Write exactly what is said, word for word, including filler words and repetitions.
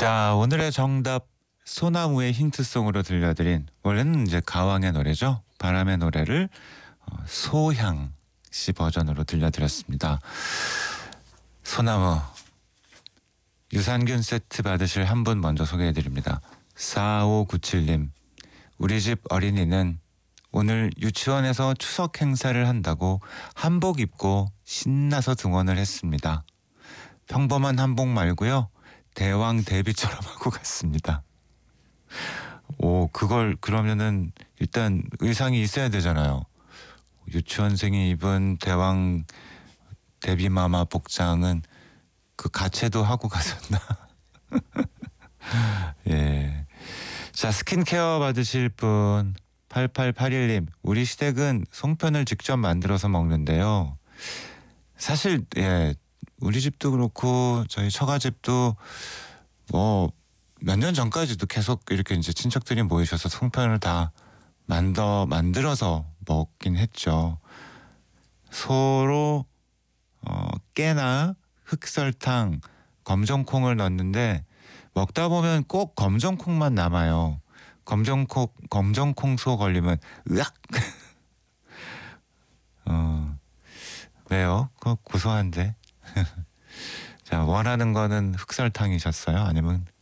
자, 오늘의 정답 소나무의 힌트송으로 들려드린 원래는 이제 가왕의 노래죠. 바람의 노래를 어, 소향 씨 버전으로 들려드렸습니다. 소나무 유산균 세트 받으실 한 분 먼저 소개해드립니다. 사오구칠 님. 우리 집 어린이는 오늘 유치원에서 추석 행사를 한다고 한복 입고 신나서 등원을 했습니다. 평범한 한복 말고요. 대왕 대비처럼 하고 갔습니다. 오, 그걸 그러면은 일단 의상이 있어야 되잖아요. 유치원생이 입은 대왕 대비마마 복장은 그 가채도 하고 가셨나? 예. 자, 스킨케어 받으실 분 팔팔팔일 님. 우리 시댁은 송편을 직접 만들어서 먹는데요. 사실 예, 우리 집도 그렇고 저희 처가집도 뭐 몇 년 전까지도 계속 이렇게 이제 친척들이 모이셔서 송편을 다 만더 만들어서 먹긴 했죠. 소로 어, 깨나 흑설탕, 검정콩을 넣는데 먹다 보면 꼭 검정콩만 남아요. 검정콩 검정콩소 걸리면 으악. 어, 왜요? 그거 고소한데. 자, 원하는 거는 흑설탕이셨어요? 아니면